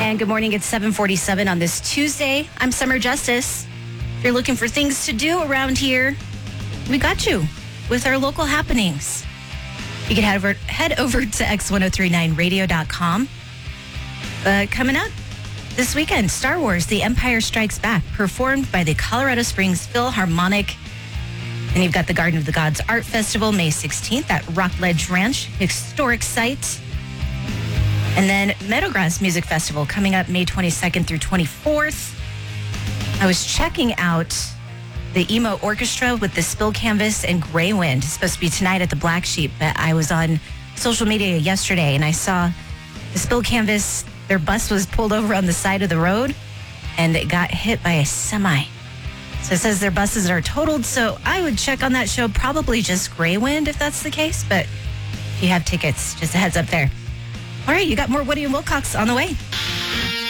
And good morning. It's 7:47 on this Tuesday. I'm Summer Justice. If you're looking for things to do around here, we got you with our local happenings. You can head over to x1039radio.com. Coming up this weekend, Star Wars: The Empire Strikes Back, performed by the Colorado Springs Philharmonic. And you've got the Garden of the Gods Art Festival, May 16th at Rockledge Ranch, historic site. And then Meadowgrass Music Festival coming up May 22nd through 24th. I was checking out the Emo Orchestra with the Spill Canvas and Grey Wind. It's supposed to be tonight at the Black Sheep, but I was on social media yesterday and I saw the Spill Canvas. Their bus was pulled over on the side of the road and it got hit by a semi. So it says their buses are totaled. So I would check on that show, probably just Grey Wind if that's the case. But if you have tickets, just a heads up there. All right, you got more Woody and Wilcox on the way.